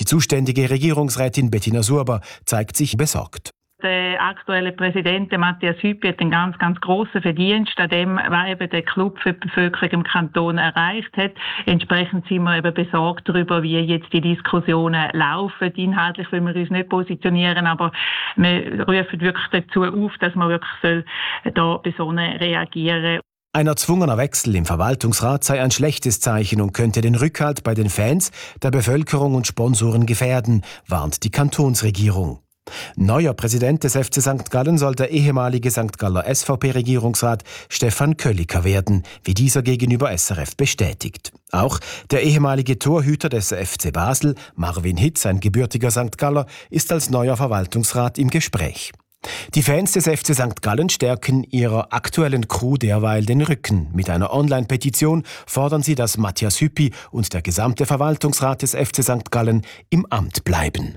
Die zuständige Regierungsrätin Bettina Surber zeigt sich besorgt. Der aktuelle Präsident Matthias Hüppi hat einen ganz, ganz grossen Verdienst an dem, was eben der Club für die Bevölkerung im Kanton erreicht hat. Entsprechend sind wir eben besorgt darüber, wie jetzt die Diskussionen laufen. Inhaltlich wollen wir uns nicht positionieren, aber wir rufen wirklich dazu auf, dass man wirklich da besonnen reagieren soll. Ein erzwungener Wechsel im Verwaltungsrat sei ein schlechtes Zeichen und könnte den Rückhalt bei den Fans, der Bevölkerung und Sponsoren gefährden, warnt die Kantonsregierung. Neuer Präsident des FC St. Gallen soll der ehemalige St. Galler SVP-Regierungsrat Stefan Kölliker werden, wie dieser gegenüber SRF bestätigt. Auch der ehemalige Torhüter des FC Basel, Marvin Hitz, ein gebürtiger St. Galler, ist als neuer Verwaltungsrat im Gespräch. Die Fans des FC St. Gallen stärken ihrer aktuellen Crew derweil den Rücken. Mit einer Online-Petition fordern sie, dass Matthias Hüppi und der gesamte Verwaltungsrat des FC St. Gallen im Amt bleiben.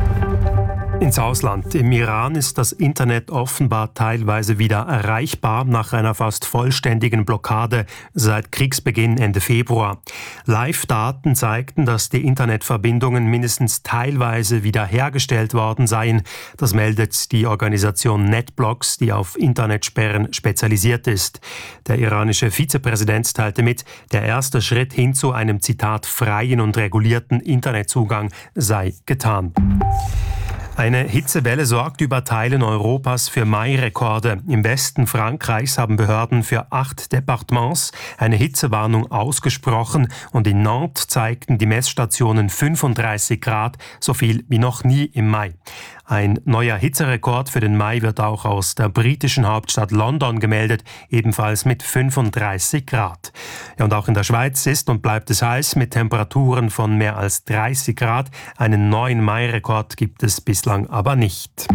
Ins Ausland. Im Iran ist das Internet offenbar teilweise wieder erreichbar nach einer fast vollständigen Blockade seit Kriegsbeginn Ende Februar. Live-Daten zeigten, dass die Internetverbindungen mindestens teilweise wiederhergestellt worden seien. Das meldet die Organisation NetBlocks, die auf Internetsperren spezialisiert ist. Der iranische Vizepräsident teilte mit, der erste Schritt hin zu einem, Zitat, freien und regulierten Internetzugang sei getan. Eine Hitzewelle sorgt über Teilen Europas für Mai-Rekorde. Im Westen Frankreichs haben Behörden für 8 Departements eine Hitzewarnung ausgesprochen und in Nantes zeigten die Messstationen 35 Grad, so viel wie noch nie im Mai. Ein neuer Hitzerekord für den Mai wird auch aus der britischen Hauptstadt London gemeldet, ebenfalls mit 35 Grad. Ja, und auch in der Schweiz ist und bleibt es heiß mit Temperaturen von mehr als 30 Grad. Einen neuen Mai-Rekord gibt es bislang aber nicht.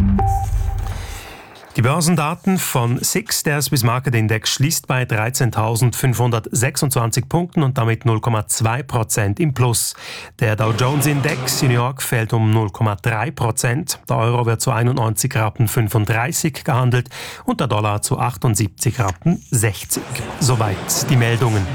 Die Börsendaten von SIX, der Swiss Market Index, schließt bei 13.526 Punkten und damit 0,2% im Plus. Der Dow Jones Index in New York fällt um 0,3%. Der Euro wird zu 91,35 Rappen gehandelt und der Dollar zu 78,60 Rappen. Soweit die Meldungen.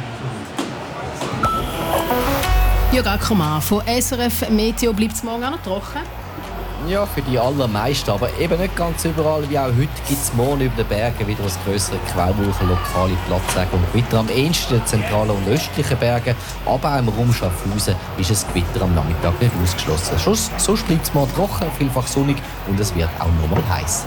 Jürg Ackermann von SRF Meteo. Bleibt es morgen auch noch trocken? Ja, für die allermeisten, aber eben nicht ganz überall. Wie auch heute gibt es morgen über den Bergen wieder ein grössere Quellwolken, lokale Platzregen und Gewitter. Am ehesten in den zentralen und östlichen Bergen, aber auch im Raum Schaffhausen ist ein Gewitter am Nachmittag nicht ausgeschlossen. Sonst bleibt es mal trocken, vielfach sonnig und es wird auch noch mal heiß.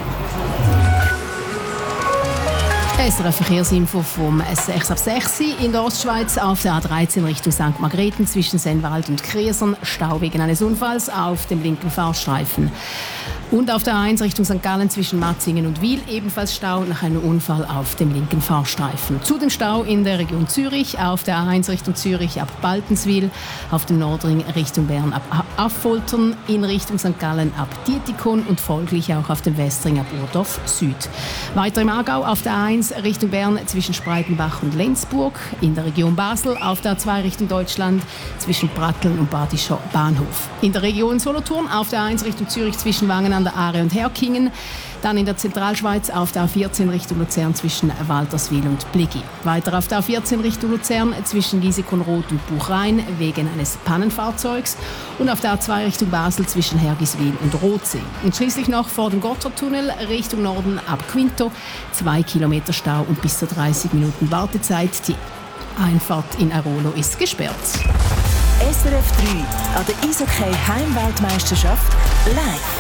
SRF Verkehrsinfo vom 6 ab 6 in der Ostschweiz auf der A13 Richtung St. Margrethen zwischen Sennwald und Kriesern. Stau wegen eines Unfalls auf dem linken Fahrstreifen. Und auf der A1 Richtung St. Gallen zwischen Matzingen und Wil ebenfalls Stau nach einem Unfall auf dem linken Fahrstreifen. Zudem Stau in der Region Zürich auf der A1 Richtung Zürich ab Baltenswil, auf dem Nordring Richtung Bern ab Affoltern, in Richtung St. Gallen ab Dietikon und folglich auch auf dem Westring ab Urdorf Süd. Weiter im Aargau auf der A1 Richtung Bern zwischen Spreitenbach und Lenzburg, in der Region Basel auf der A2 Richtung Deutschland zwischen Pratteln und Badischer Bahnhof. In der Region Solothurn auf der A1 Richtung Zürich zwischen Wangen an der Aare und Herkingen. Dann in der Zentralschweiz auf der A14 Richtung Luzern zwischen Walterswil und Bliggi. Weiter auf der A14 Richtung Luzern zwischen Giesikonroth und Buchrhein wegen eines Pannenfahrzeugs. Und auf der A2 Richtung Basel zwischen Hergiswil und Rothsee. Und schließlich noch vor dem Gotthardtunnel Richtung Norden ab Quinto. 2 Kilometer Stau und bis zu 30 Minuten Wartezeit. Die Einfahrt in Airolo ist gesperrt. SRF 3 an der Eishockey Heimweltmeisterschaft live.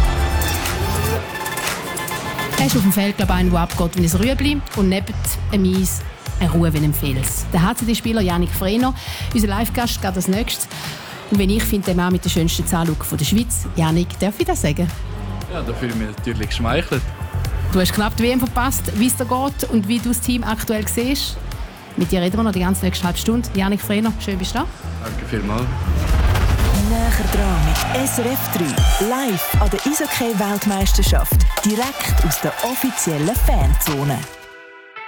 Er ist auf dem Feld, glaube ich, einer, der abgeht wie ein Rüebli und neben dem Eis eine Ruhe wie ein Fels. Der HCD-Spieler Yannick Frehner, unser Live-Gast, geht als nächstes. Und wenn ich finde, der Mann mit der schönsten Zahnlücke der Schweiz, Yannick, darf ich das sagen? Ja, da fühle ich mich natürlich geschmeichelt. Du hast knapp die WM verpasst, wie es dir geht und wie du das Team aktuell siehst. Mit dir reden wir noch die ganze nächste halbe Stunde. Yannick Frehner, schön bist du da. Danke vielmals. Näher dran mit SRF 3, live an der Eishockey-Weltmeisterschaft, direkt aus der offiziellen Fanzone.